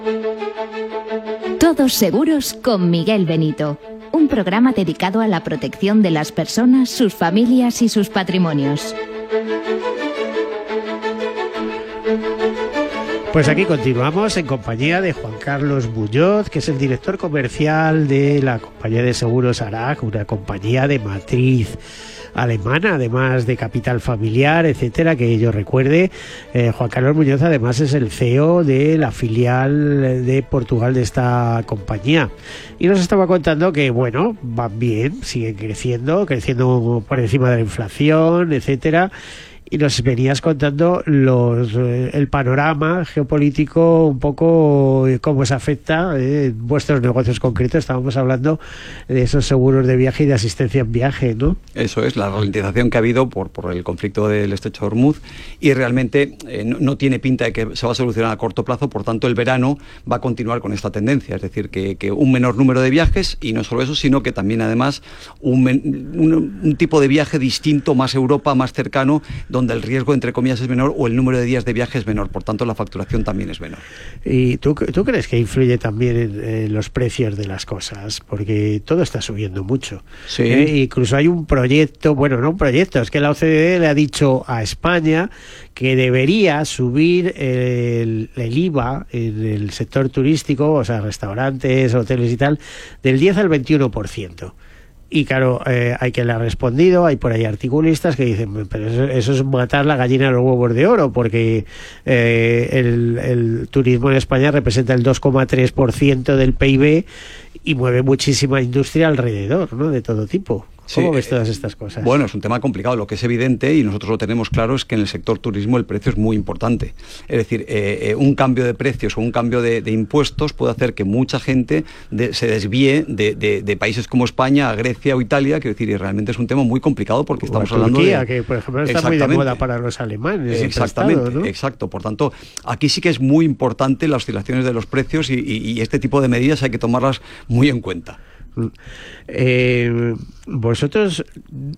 Todos seguros con Miguel Benito. Un programa dedicado a la protección de las personas, sus familias y sus patrimonios. Pues aquí continuamos en compañía de Juan Carlos Muñoz, que es el director comercial de la compañía de seguros ARAG, una compañía de matriz alemana, además de capital familiar, etcétera, que yo recuerde. Juan Carlos Muñoz además es el CEO de la filial de Portugal de esta compañía, y nos estaba contando que bueno, van bien, siguen creciendo por encima de la inflación, etcétera. Y nos venías contando el panorama geopolítico, un poco cómo se afecta vuestros negocios concretos. Estábamos hablando de esos seguros de viaje y de asistencia en viaje, ¿no? Eso es, la ralentización que ha habido por el conflicto del Estrecho de Hormuz, y realmente no tiene pinta de que se va a solucionar a corto plazo. Por tanto, el verano va a continuar con esta tendencia, es decir, que un menor número de viajes, y no solo eso, sino que también además un tipo de viaje distinto, más Europa, más cercano, donde el riesgo, entre comillas, es menor, o el número de días de viaje es menor, por tanto la facturación también es menor. ¿Y tú crees que influye también en los precios de las cosas? Porque todo está subiendo mucho. Sí. Incluso hay un proyecto, bueno, no un proyecto, es que la OCDE le ha dicho a España que debería subir el IVA en el sector turístico, o sea, restaurantes, hoteles y tal, del 10 al 21%. Y claro, hay quien le ha respondido, hay por ahí articulistas que dicen, pero eso es matar la gallina de los huevos de oro, porque el turismo en España representa el 2,3% del PIB y mueve muchísima industria alrededor, ¿no? De todo tipo. ¿Cómo ves todas estas cosas? Bueno, es un tema complicado. Lo que es evidente, y nosotros lo tenemos claro, es que en el sector turismo el precio es muy importante. Es decir, un cambio de precios o un cambio de impuestos puede hacer que mucha gente se desvíe de países como España a Grecia o Italia. Quiero decir, y realmente es un tema muy complicado, porque estamos hablando Turquía, que por ejemplo está muy de moda para los alemanes. Exactamente, ¿no? Exacto. Por tanto, aquí sí que es muy importante las oscilaciones de los precios, y este tipo de medidas hay que tomarlas muy en cuenta. Vosotros